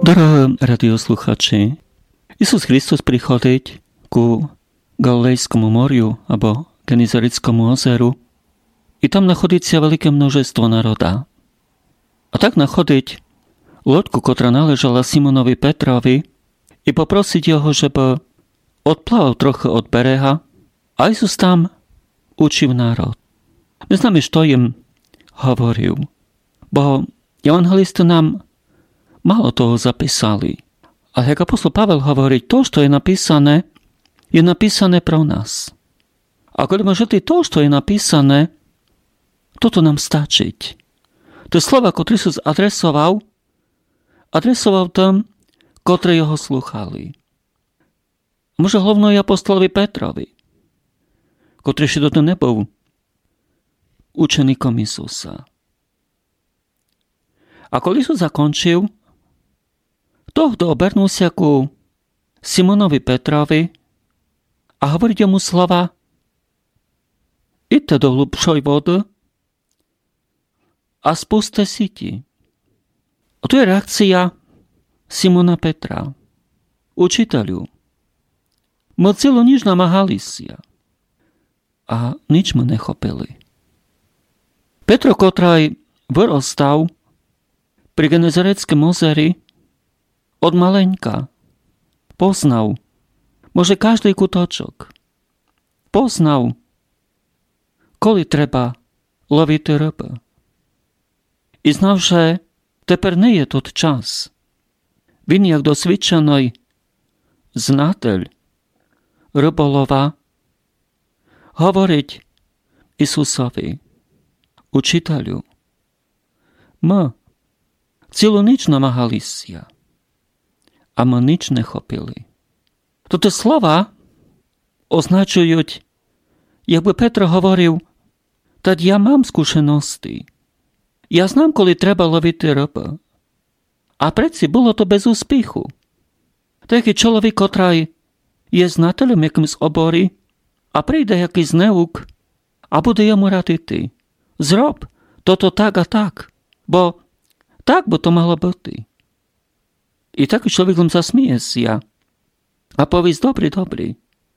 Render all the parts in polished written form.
Dorohé radiosluchači, Isus Kristus prichodiť ku Galilejskému moriu alebo Genizaretskému ozeru i tam nachodiť sa veľké množstvo národa. A tak nachodiť loďku, ktorá naležala Simonovi Petrovi i poprosiť ho, že by odplával trochu od bereha a Isus tam učil národ. Neznáme, čo im hovoril, bo evanjelisti nám málo toho zapísali. Ale jak apostol Pavel hovorí, to, čo je napísané pro nás. A keď môžete to, čo je napísané, toto nám stačiť. To slova, ktoré Isus adresoval tam, ktorí ho slúchali. Možno hlavno i apostolovi Petrovi, ktorý ešte do toho nebol učeníkom Isusa. A keď Isus zakončil, tohto obernul sa ku Simonovi Petrovi a hovorí mu slova: idte do hlubšej vody a spuste siti. A tu je reakcia Simona Petra. Učiteľu, my celú nič namáhali sa a nič mu nechopili. Petro, ktorý vyrostal pri Genezaretskom ozeri, od maleňka poznal, môže každý kutočok. Poznal, koli treba loviť ryby. I znal, že teper nie je tot čas. Він, як досвідчений знатель риболова, говорить Ісусові: учителю, ми цілу ніч намагалися, а ми ніч не хопили. Тут слова означують, якби Петро говорив: та я мам скушеності, я знам, коли треба ловити рибу. А предці було то без успіху. Такий чоловік, котрий є знателем якимсь оборі, а прийде якийсь неук, а буде йому радити: зроб то так, а так, бо так би то мало бути. І такий чоловік вам засміється, а повість: добрий.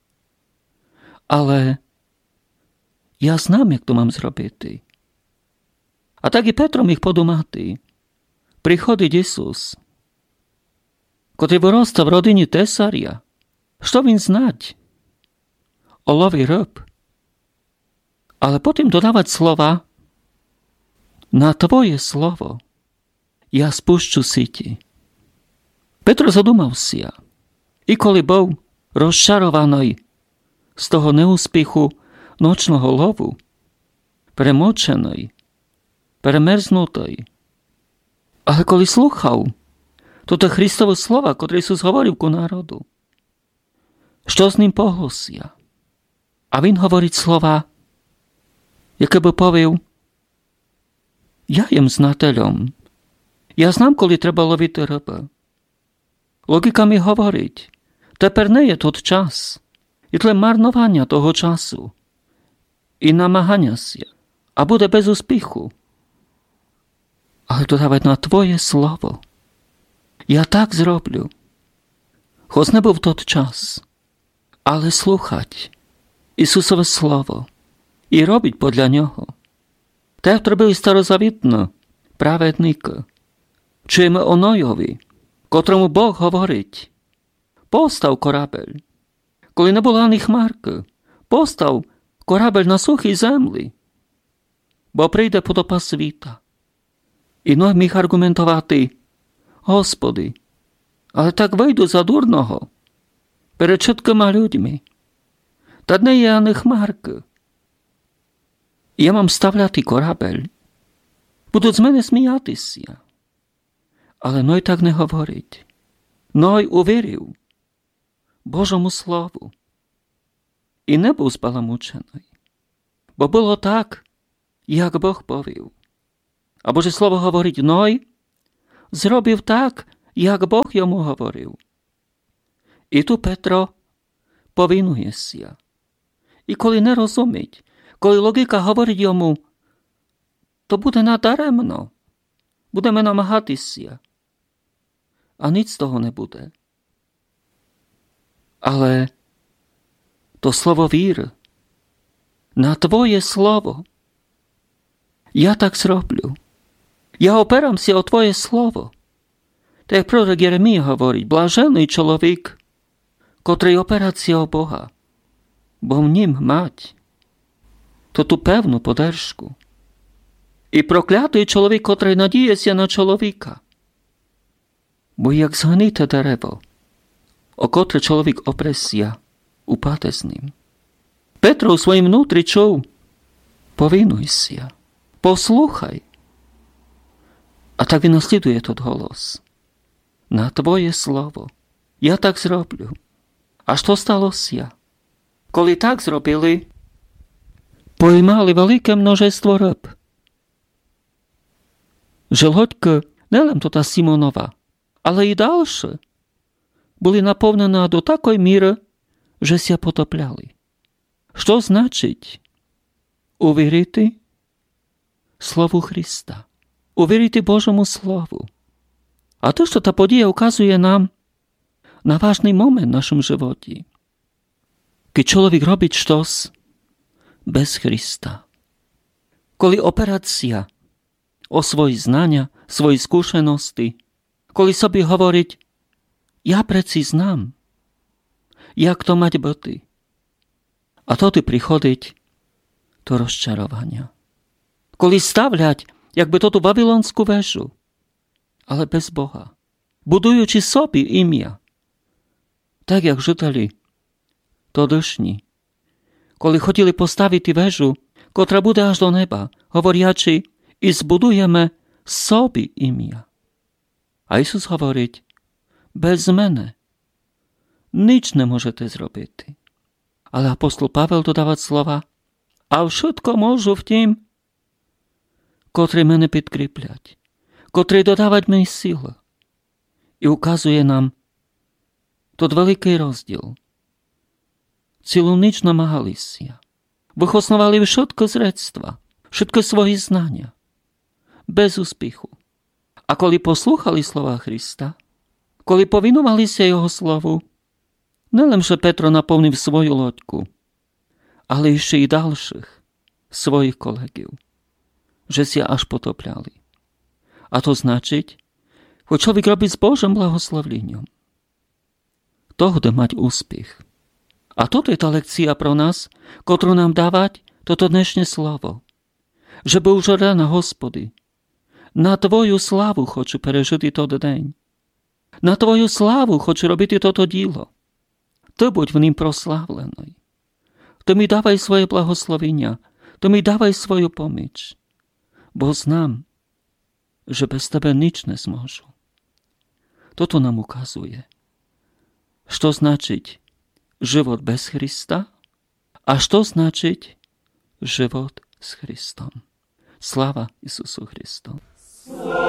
Але я знам, як то мам зробити. А так і Петро міг подумати. Приходить Ісус, котрий виростав в родині Тесаря. Що він знать? О лові риб. Але потім додавать слова: на Твоє слово я спущу сіті. Петро задумався. І коли був розчарований з того неуспіху ночного лову, перемучений, перемерзнутий, але коли слухав, то те Христове слова, котре Ісус говорив ку народу, що з ним поглоsia. А він говорить слова, яке би повів: я єм знателем, я знам, коли треба ловити риби. Логіка mi говорить: тепер не є тот час, і тле марнування того часу, і намагання ся, а буде без успіху. Але додавать на Твоє слово я так зроблю. Хоч не був тот час, але слухать Ісусове слово і робить подля нього. Так робили старозавітно праведники. Чуємо о Нойові, котрому Бог говорить: постав корабель. Коли не було ані хмарки, постав корабель на сухій землі, бо прийде потопа світа. І Ной міг аргументувати: Господи, але так вийду за дурного перед чіткими людьми. Та не є ані хмарки. Я мам ставляти корабель. Будуть з мене сміятися. Але Ной так не говорить. Ной увірив Божому слову і не був збаламучений. Бо було так, як Бог повів. А Боже Слово говорить: Ной зробив так, як Бог йому говорив. І tu Петро повинується. І коли не розумить, коли логіка говорить йому, то буде надаремно. Будемо намагатися. a nic z toho nebude. Ale to slovo vír, na tvoje slovo, ja tak zrobię. Ja opieram się o tvoje slovo. Tak prorok Jeremia hovorí, blažený človek, ktorý opierá się o Boha, bo w nim mať to tu pewną podержку. I proklятий чоловік, котрий надіється на чоловіка. Бо як згните дерево, о котре чоловік опреся, упаде з ним. Петро у своїм внутрі чув, повинуйся, послухай. А так він наслідує тот голос. На твоє слово, я так зроблю. А що сталося? Коли так зробили, поймали велике множество риб. Желудки, не лише та Симонова, але й дальше, були наповнені до такої міри, що ся потопляли. Що значить увірити Слову Христа, увірити Божому Слову? А те, що та подія указує нам на важний момент в нашому животі, коли чоловік робить щось без Христа. Коли операція o swoje znania, swoje skúsenosti, коли собі говорить, я прeci знам, як то мать бути. А тоді приходить то розчарування. Коли ставлять, якби то ту Вавилонську вежу, але без Бога, будуючи собі ім'я, так як жителі тодішні, коли хотіли поставити вежу, котра буде аж до неба, говорячи, і збудуємо собі ім'я. А Ісус говорить, без мене ніч не можете зробити. Але апостол Павел додавав слова, а všetko можу в тім, котрі мене підкріплять, котрі додавать мені сили. І указує нам тот великий розділ. Цілу ніч намагалися, вихоснували všetko зредства, všetko свої знання, без успіху. А коли послухали слова Христа, коли повинувалися Його Слову, не лише Петро наповнив свою лодку, але ще й дальших своїх колегів, що ся аж потопляли. А то значить, хоч чоловік робить з Божим благословенням, то буде мати успіх. А тут є та лекція про нас, котру нам давать toto dnešné slovo. Že був вже рано, Господи, на Твою славу хочу пережити той день. На Твою славу хочу робити тото діло. Ти будь в нім прославлений. Ти ми давай своє благословення, ти ми давай свою поміч. Бо знам, що без Тебе ніч не зможу. Тото нам указує, що значить живот без Христа, а що значить живот з Христом. Слава Ісусу Христу!